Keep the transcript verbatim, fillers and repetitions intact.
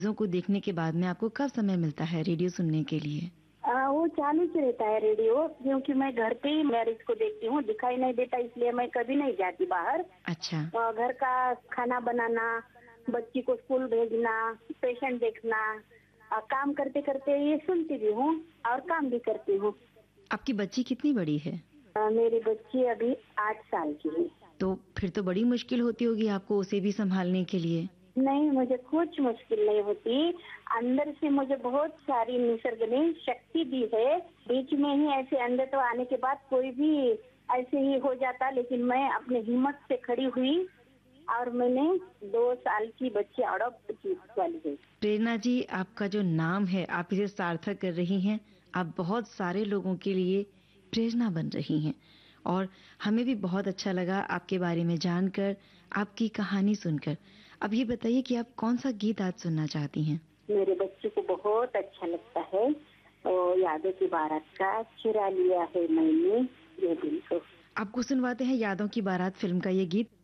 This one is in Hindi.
चीज़ों को देखने के बाद में आपको कब समय मिलता है रेडियो सुनने के लिए? आ, वो चालू ही रहता है रेडियो, क्योंकि मैं घर पे ही मैरिज को देखती हूँ, दिखाई नहीं देता इसलिए मैं कभी नहीं जाती बाहर। अच्छा। आ, घर का खाना बनाना, बच्ची को स्कूल भेजना, पेशेंट देखना, आ, काम करते करते ये सुनती भी हूँ और काम भी करती हूँ। आपकी बच्ची कितनी बड़ी है? आ, मेरी बच्ची अभी आठ साल की है। तो फिर तो बड़ी मुश्किल होती होगी आपको उसे भी संभालने के लिए। नहीं, मुझे कुछ मुश्किल नहीं होती। अंदर से मुझे बहुत सारी निसर्ग ने शक्ति दी है। बीच में ही ऐसे अंधत्व आने के बाद कोई भी ऐसे ही हो जाता, लेकिन मैं अपने हिम्मत से खड़ी हुई और मैंने दो साल की बच्ची अडॉप्ट की वाली है। प्रेरणा जी, आपका जो नाम है आप इसे सार्थक कर रही हैं। आप बहुत सारे लोगों के लिए प्रेरणा बन रही हैं और हमें भी बहुत अच्छा लगा आपके बारे में जानकर, आपकी कहानी सुनकर। अब ये बताइए कि आप कौन-सा गीत आज सुनना चाहती हैं? मेरे बच्चे को बहुत अच्छा लगता है और यादों की बारात का चुरा लिया है मैंने ये दिल को। आपको सुनवाते हैं यादों की बारात फिल्म का ये गीत।